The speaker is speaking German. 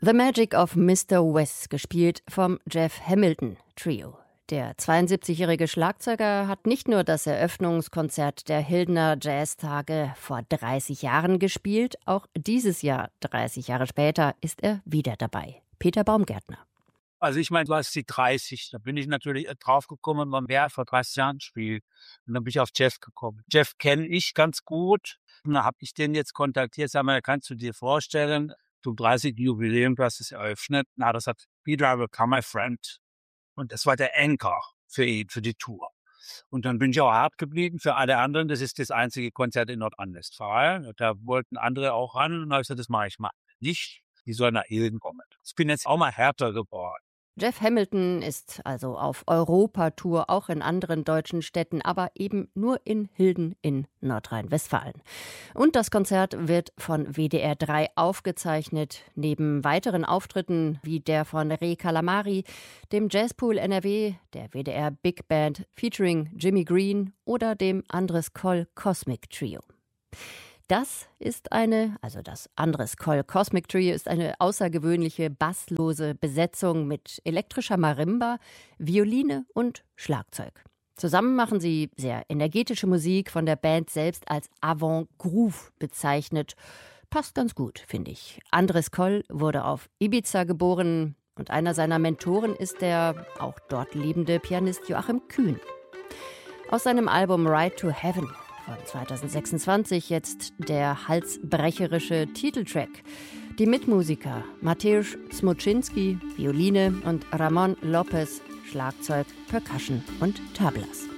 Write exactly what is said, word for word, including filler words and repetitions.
The Magic of Mister West, gespielt vom Jeff Hamilton Trio. Der zweiundsiebzigjährige Schlagzeuger hat nicht nur das Eröffnungskonzert der Hildener Jazztage vor dreißig Jahren gespielt, auch dieses Jahr, dreißig Jahre später, ist er wieder dabei. Peter Baumgärtner. Also ich meine, du hast die dreißig, da bin ich natürlich draufgekommen, wann wer vor dreißig Jahren spielt. Und dann bin ich auf Jeff gekommen. Jeff kenne ich ganz gut. Und dann habe ich den jetzt kontaktiert, sag mal, kannst du dir vorstellen, zum dreißigsten Jubiläum, du hast es eröffnet. Na, das hat Peter, I will come, my friend. Und das war der Anchor für ihn, für die Tour. Und dann bin ich auch hart geblieben für alle anderen. Das ist das einzige Konzert in Nordrhein-Westfalen. Da wollten andere auch ran. Und dann habe ich gesagt, das mache ich mal nicht. Die sollen nach Hilden kommen. Ich bin jetzt auch mal härter geworden. Jeff Hamilton ist also auf Europatour, auch in anderen deutschen Städten, aber eben nur in Hilden in Nordrhein-Westfalen. Und das Konzert wird von W D R drei aufgezeichnet, neben weiteren Auftritten wie der von Re Calamari, dem Jazzpool N R W, der W D R Big Band featuring Jimmy Green oder dem Andres Koll Cosmic Trio. Das ist eine, also das Andres Koll Cosmic Trio ist eine außergewöhnliche basslose Besetzung mit elektrischer Marimba, Violine und Schlagzeug. Zusammen machen sie sehr energetische Musik, von der Band selbst als Avant-Groove bezeichnet. Passt ganz gut, finde ich. Andres Koll wurde auf Ibiza geboren und einer seiner Mentoren ist der auch dort lebende Pianist Joachim Kühn. Aus seinem Album Ride to Heaven von zweitausendsechsundzwanzig jetzt der halsbrecherische Titeltrack. Die Mitmusiker Mateusz Smoczynski, Violine und Ramon Lopez, Schlagzeug, Percussion und Tablas.